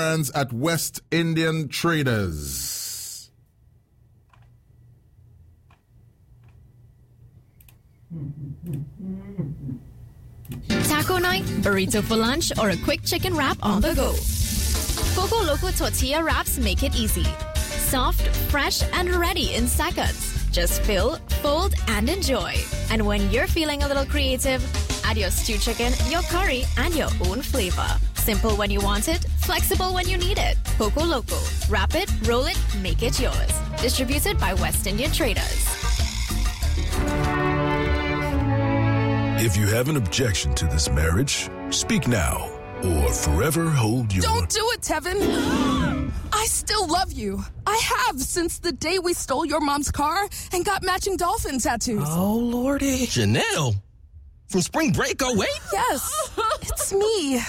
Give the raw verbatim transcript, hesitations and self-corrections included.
at West Indian Traders. Taco night, burrito for lunch, or a quick chicken wrap on the go. Coco Loco tortilla wraps make it easy. Soft, fresh, and ready in seconds. Just fill, fold, and enjoy. And when you're feeling a little creative, add your stew chicken, your curry, and your own flavor. Simple when you want it, flexible when you need it. Coco Loco. Wrap it, roll it, make it yours. Distributed by West Indian Traders. If you have an objection to this marriage, speak now or forever hold your... Don't do it, Tevin! I still love you. I have since the day we stole your mom's car and got matching dolphin tattoos. Oh, Lordy. Janelle? From spring break, oh wait? Yes, it's me.